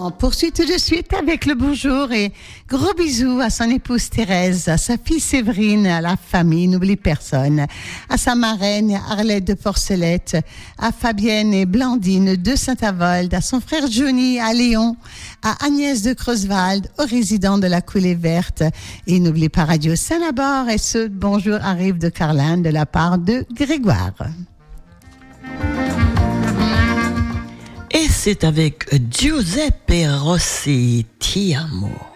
On poursuit tout de suite avec le bonjour et gros bisous à son épouse Thérèse, à sa fille Séverine, à la famille, n'oublie personne, à sa marraine Arlette de Porcelette, à Fabienne et Blandine de Saint-Avold, à son frère Johnny à Léon, à Agnès de Creuswald, aux résidents de la Coulée Verte et n'oublie pas Radio Saint-Labor et ce bonjour arrive de Carlin de la part de Grégoire. Et c'est avec Giuseppe Rossi, Ti amo.